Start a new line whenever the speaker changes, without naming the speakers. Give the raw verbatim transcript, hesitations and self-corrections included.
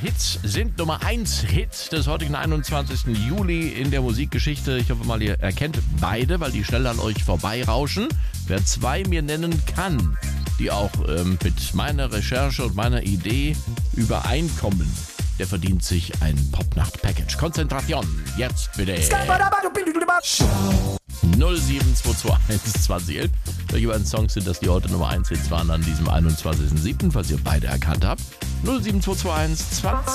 Hits sind Nummer eins Hit des heutigen einundzwanzigsten Juli in der Musikgeschichte. Ich hoffe mal, ihr erkennt beide, weil die schnell an euch vorbeirauschen. Wer zwei mir nennen kann, die auch ähm, mit meiner Recherche und meiner Idee übereinkommen, der verdient sich ein Popnacht-Package. Konzentration, jetzt bitte. null sieben zwei zwei eins zwanzig elf. Welche beiden Songs sind das, die heute Nummer eins Hits waren an diesem einundzwanzigsten siebten, falls ihr beide erkannt habt? null sieben zwei zwei eins zwanzig